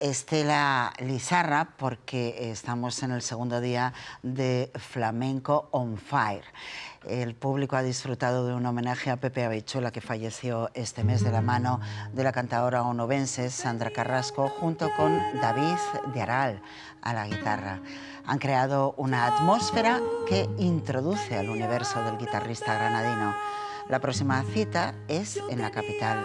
Estela Lizarra, porque estamos en el segundo día de Flamenco on Fire. El público ha disfrutado de un homenaje a Pepe Abeichola, que falleció este mes, de la mano de la cantadora onubense Sandra Carrasco, junto con David de Aral a la guitarra. Han creado una atmósfera que introduce al universo del guitarrista granadino. La próxima cita es en la capital